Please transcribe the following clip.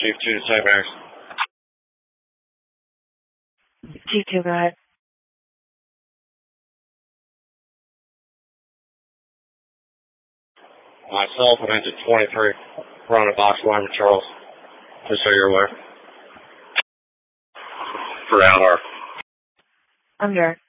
Chief 2 to St. Mary's. Chief 2, go ahead. Myself and Engine 23. We're on a box line with Charles. Just so you're aware. For Al. I'm here.